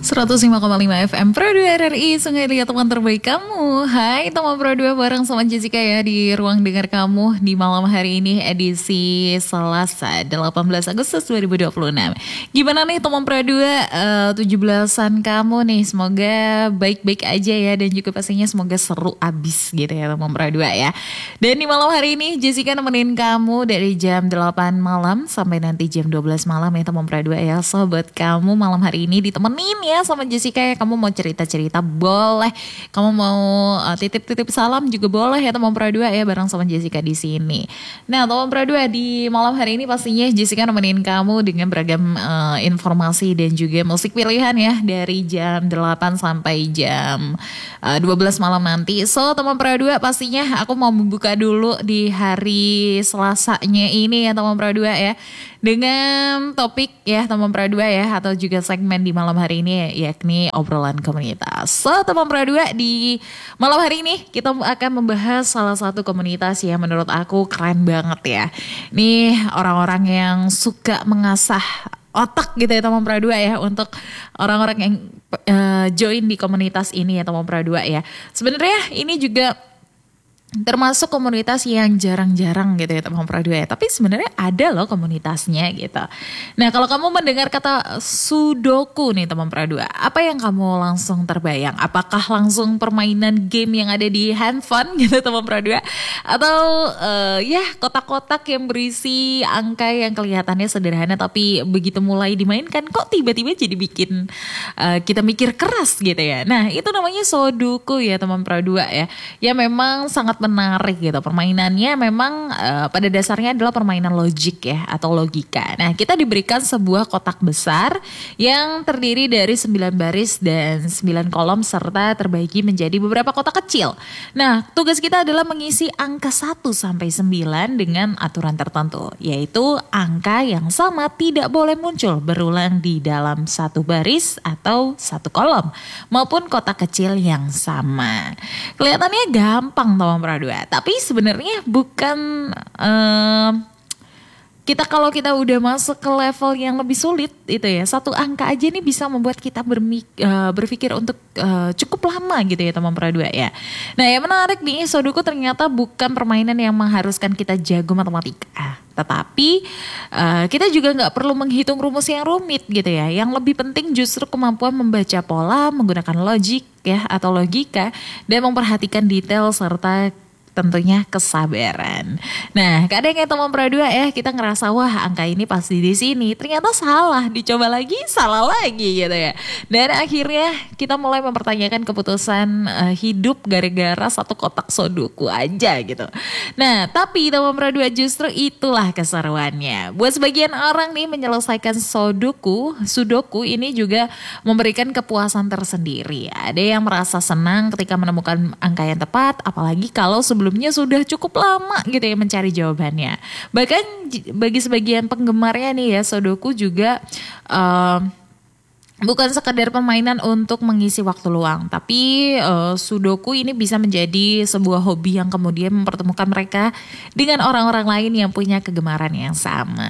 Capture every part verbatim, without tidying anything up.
seratus lima koma lima F M Pro dua R R I, Sungai Liat teman terbaik kamu. Hai teman Pro dua, bareng sama Jessica ya di ruang dengar kamu di malam hari ini, edisi Selasa delapan belas Agustus dua ribu dua puluh enam. Gimana nih teman Pro dua, uh, tujuh belasan kamu nih? Semoga baik-baik aja ya, dan juga pastinya semoga seru abis gitu ya teman Pro dua ya. Dan di malam hari ini Jessica nemenin kamu dari jam delapan malam sampai nanti jam dua belas malam ya teman Pro dua ya. So buat kamu malam hari ini ditemenin ya sama Jessica ya. Kamu mau cerita-cerita boleh, kamu mau uh, titip-titip salam juga boleh ya teman Pro dua ya, bareng sama Jessica di sini. Nah teman Pro dua, di malam hari ini pastinya Jessica nemenin kamu dengan beragam uh, informasi dan juga musik pilihan ya, dari jam delapan sampai jam uh, dua belas malam nanti. So teman Pro dua, pastinya aku mau membuka dulu di hari Selasanya ini ya teman Pro dua ya, dengan topik ya teman Pro dua ya, atau juga segmen di malam hari ini yakni obrolan komunitas. So teman Pro dua, di malam hari ini kita akan membahas salah satu komunitas yang menurut aku keren banget ya. Nih orang-orang yang suka mengasah otak gitu ya teman Pro dua ya, untuk orang-orang yang uh, join di komunitas ini ya teman Pro dua ya. Sebenarnya ini juga termasuk komunitas yang jarang-jarang gitu ya teman Pro dua ya, tapi sebenarnya ada loh komunitasnya gitu. Nah kalau kamu mendengar kata Sudoku nih teman Pro dua, apa yang kamu langsung terbayang? Apakah langsung permainan game yang ada di handphone gitu teman Pro dua, atau uh, ya kotak-kotak yang berisi angka yang kelihatannya sederhana, tapi begitu mulai dimainkan kok tiba-tiba jadi bikin uh, kita mikir keras gitu ya. Nah itu namanya Sudoku ya teman Pro dua ya, ya memang sangat menarik gitu. Permainannya memang uh, pada dasarnya adalah permainan logik ya, atau logika. Nah kita diberikan sebuah kotak besar yang terdiri dari sembilan baris dan sembilan kolom, serta terbagi menjadi beberapa kotak kecil. Nah tugas kita adalah mengisi angka satu sampai sembilan dengan aturan tertentu, yaitu angka yang sama tidak boleh muncul berulang di dalam satu baris atau satu kolom maupun kotak kecil yang sama. Kelihatannya gampang teman Pro dua, tapi sebenarnya bukan uh, kita kalau kita udah masuk ke level yang lebih sulit itu ya, satu angka aja nih bisa membuat kita bermik, uh, berpikir untuk uh, cukup lama gitu ya teman Pro dua ya. Nah yang menarik nih, Sudoku ternyata bukan permainan yang mengharuskan kita jago matematika, tetapi uh, kita juga nggak perlu menghitung rumus yang rumit gitu ya. Yang lebih penting justru kemampuan membaca pola, menggunakan logik ya atau logika, dan memperhatikan detail serta tentunya kesabaran. Nah, kadang ya teman Pro dua ya, kita ngerasa wah angka ini pasti di sini, ternyata salah, dicoba lagi salah lagi gitu ya. Dan akhirnya kita mulai mempertanyakan keputusan uh, hidup gara-gara satu kotak Sudoku aja gitu. Nah, tapi teman Pro dua, justru itulah keseruannya. Buat sebagian orang nih, menyelesaikan Sudoku, Sudoku ini juga memberikan kepuasan tersendiri. Ada yang merasa senang ketika menemukan angka yang tepat, apalagi kalau sebelumnya sudah cukup lama gitu ya mencari jawabannya. Bahkan bagi sebagian penggemarnya nih ya, Sudoku juga uh, bukan sekadar permainan untuk mengisi waktu luang, tapi uh, Sudoku ini bisa menjadi sebuah hobi yang kemudian mempertemukan mereka dengan orang-orang lain yang punya kegemaran yang sama.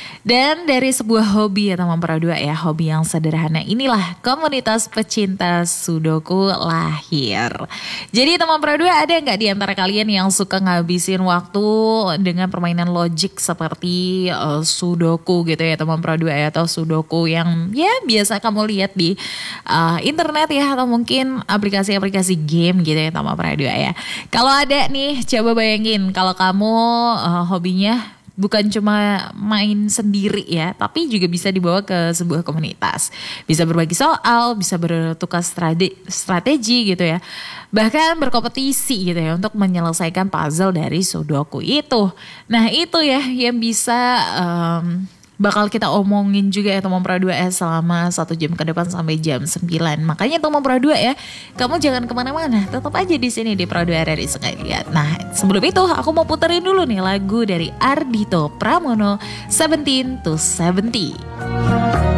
Dan dari sebuah hobi ya teman Pro dua ya, hobi yang sederhana inilah komunitas pecinta Sudoku lahir. Jadi teman Pro dua, ada nggak di antara kalian yang suka ngabisin waktu dengan permainan logik seperti uh, Sudoku gitu ya teman Pro dua ya, atau Sudoku yang ya biasa kamu lihat di uh, internet ya, atau mungkin aplikasi-aplikasi game gitu ya teman Pro dua ya. Kalau ada nih, coba bayangin kalau kamu uh, hobinya bukan cuma main sendiri ya, tapi juga bisa dibawa ke sebuah komunitas. Bisa berbagi soal, bisa bertukar strategi gitu ya. Bahkan berkompetisi gitu ya untuk menyelesaikan puzzle dari Sudoku itu. Nah itu ya yang bisa um, bakal kita omongin juga ya teman Pro dua ya, selama satu jam ke depan sampai jam sembilan. Makanya teman Pro dua ya, kamu jangan kemana-mana, tetap aja di sini di Pro dua R R I Sungai Liat. Nah sebelum itu aku mau puterin dulu nih lagu dari Ardhito Pramono, Seventeen to Seventy.